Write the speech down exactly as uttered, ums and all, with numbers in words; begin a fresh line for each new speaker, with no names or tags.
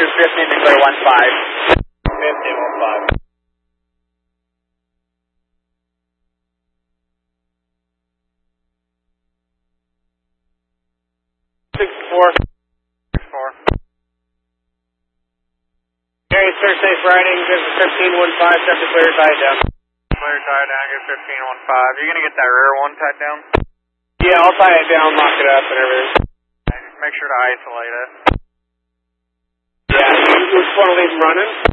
through fifty, declare one five.
fifty, one five.
six four.
six four.
Gary, sir, safe riding, this is fifteen one five, set to clear, tie down.
Clear, tie down, get fifteen one five. You gonna get that rear one tied down?
Yeah, I'll tie it down, lock it up, and everything.
Just make sure to isolate it.
Yeah, you just want to leave them running?